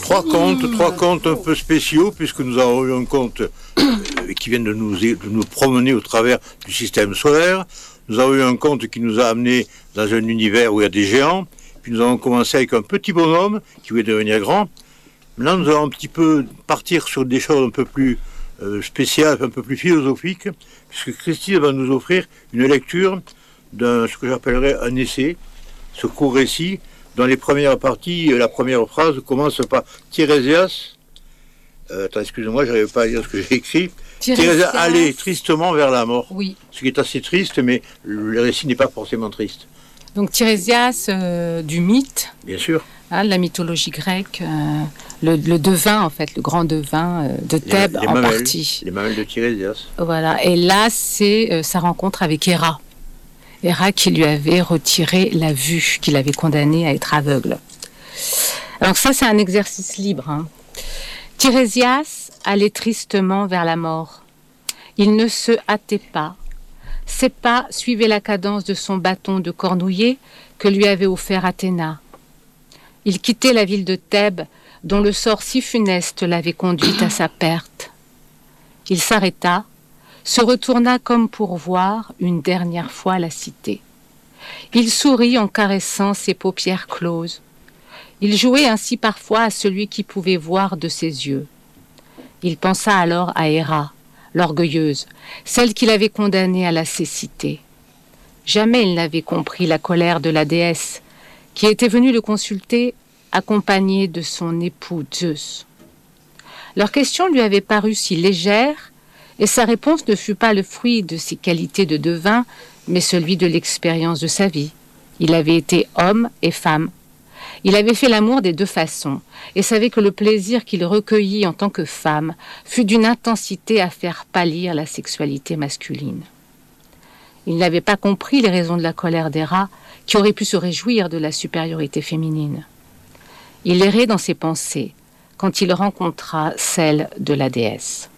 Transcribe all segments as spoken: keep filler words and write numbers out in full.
Trois contes, trois contes un peu spéciaux, puisque nous avons eu un conte euh, qui vient de nous, de nous promener au travers du système solaire. Nous avons eu un conte qui nous a amenés dans un univers où il y a des géants. Puis nous avons commencé avec un petit bonhomme qui voulait devenir grand. Maintenant, nous allons un petit peu partir sur des choses un peu plus euh, spéciales, un peu plus philosophiques, puisque Christine va nous offrir une lecture d'un ce que j'appellerais un essai, ce court récit, dans les premières parties, la première phrase commence par Tirésias. Euh, attends, excusez-moi, je n'arrive pas à lire ce que j'ai écrit. Tirésias allait tristement vers la mort. Oui. Ce qui est assez triste, mais le récit n'est pas forcément triste. Donc Tirésias euh, du mythe. Bien sûr. Hein, la mythologie grecque, euh, le, le devin en fait, le grand devin euh, de Thèbes les, les en mamelles, partie. Les mamelles de Tirésias. Voilà. Et là, c'est euh, sa rencontre avec Héra. Héra qui lui avait retiré la vue, qui l'avait condamné à être aveugle. Alors ça, c'est un exercice libre. Hein. Tirésias allait tristement vers la mort. Il ne se hâtait pas. Ses pas suivaient la cadence de son bâton de cornouiller que lui avait offert Athéna. Il quittait la ville de Thèbes, dont le sort si funeste l'avait conduit à sa perte. Il s'arrêta, se retourna comme pour voir une dernière fois la cité. Il sourit en caressant ses paupières closes. Il jouait ainsi parfois à celui qui pouvait voir de ses yeux. Il pensa alors à Héra, l'orgueilleuse, celle qu'il avait condamnée à la cécité. Jamais il n'avait compris la colère de la déesse, qui était venue le consulter accompagnée de son époux Zeus. Leur question lui avait paru si légère, et sa réponse ne fut pas le fruit de ses qualités de devin, mais celui de l'expérience de sa vie. Il avait été homme et femme. Il avait fait l'amour des deux façons, et savait que le plaisir qu'il recueillit en tant que femme fut d'une intensité à faire pâlir la sexualité masculine. Il n'avait pas compris les raisons de la colère d'Héra, qui aurait pu se réjouir de la supériorité féminine. Il errait dans ses pensées quand il rencontra celle de la déesse.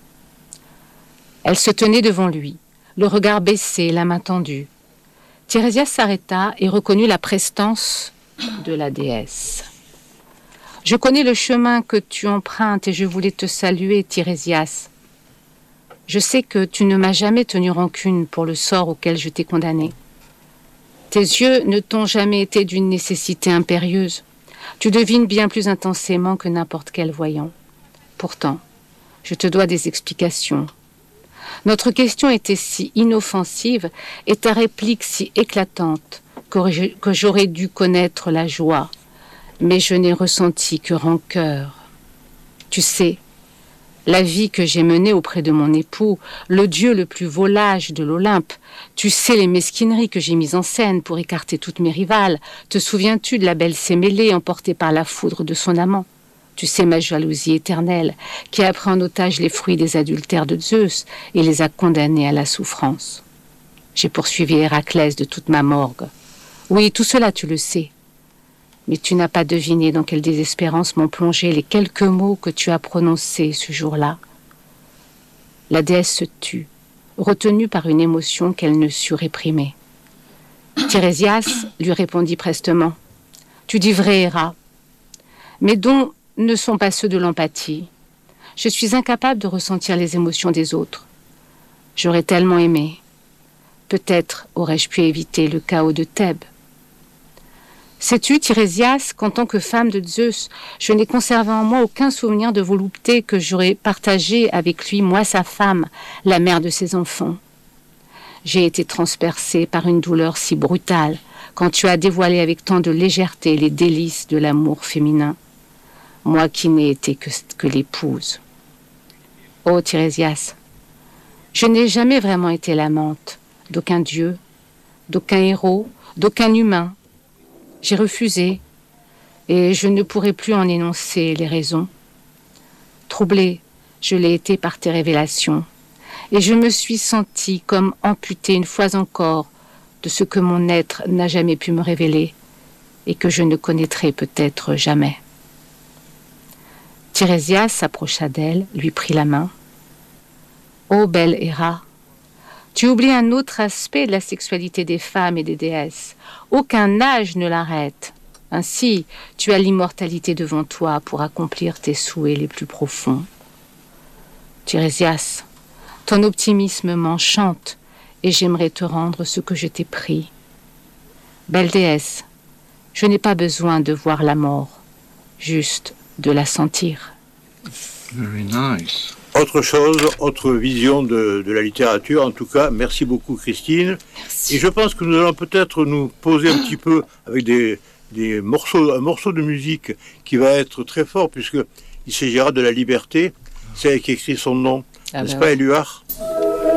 Elle se tenait devant lui, le regard baissé, la main tendue. Tirésias s'arrêta et reconnut la prestance de la déesse. « Je connais le chemin que tu empruntes et je voulais te saluer, Tirésias. Je sais que tu ne m'as jamais tenu rancune pour le sort auquel je t'ai condamné. Tes yeux ne t'ont jamais été d'une nécessité impérieuse. Tu devines bien plus intensément que n'importe quel voyant. Pourtant, je te dois des explications. Notre question était si inoffensive et ta réplique si éclatante que j'aurais dû connaître la joie, mais je n'ai ressenti que rancœur. Tu sais, la vie que j'ai menée auprès de mon époux, le dieu le plus volage de l'Olympe, tu sais les mesquineries que j'ai mises en scène pour écarter toutes mes rivales. Te souviens-tu de la belle Sémélé emportée par la foudre de son amant ? Tu sais ma jalousie éternelle, qui a pris en otage les fruits des adultères de Zeus et les a condamnés à la souffrance. J'ai poursuivi Héraclès de toute ma morgue. Oui, tout cela tu le sais. Mais tu n'as pas deviné dans quelle désespérance m'ont plongé les quelques mots que tu as prononcés ce jour-là. La déesse se tut, retenue par une émotion qu'elle ne sut réprimer. Tirésias lui répondit prestement. Tu dis vrai, Héra, mes dons ne sont pas ceux de l'empathie. Je suis incapable de ressentir les émotions des autres. J'aurais tellement aimé. Peut-être aurais-je pu éviter le chaos de Thèbes. Sais-tu, Tirésias, qu'en tant que femme de Zeus, je n'ai conservé en moi aucun souvenir de volupté que j'aurais partagé avec lui, moi sa femme, la mère de ses enfants. J'ai été transpercée par une douleur si brutale quand tu as dévoilé avec tant de légèreté les délices de l'amour féminin. Moi qui n'ai été que, que l'épouse. Ô Tirésias, je n'ai jamais vraiment été l'amante d'aucun dieu, d'aucun héros, d'aucun humain. J'ai refusé, et je ne pourrai plus en énoncer les raisons. Troublée, je l'ai été par tes révélations, et je me suis sentie comme amputée une fois encore de ce que mon être n'a jamais pu me révéler, et que je ne connaîtrai peut-être jamais. Tirésias s'approcha d'elle, lui prit la main. « Ô belle Héra, tu oublies un autre aspect de la sexualité des femmes et des déesses. Aucun âge ne l'arrête. Ainsi, tu as l'immortalité devant toi pour accomplir tes souhaits les plus profonds. Tirésias, ton optimisme m'enchante et j'aimerais te rendre ce que je t'ai pris. Belle déesse, je n'ai pas besoin de voir la mort, juste de la sentir. Very nice. Autre chose, autre vision de, de la littérature. En tout cas, merci beaucoup Christine. Merci. Et je pense que nous allons peut-être nous poser un petit peu avec des, des morceaux, un morceau de musique qui va être très fort puisque il s'agira de la liberté. C'est elle qui écrit son nom, Ah n'est-ce ben pas ouais. Éluard?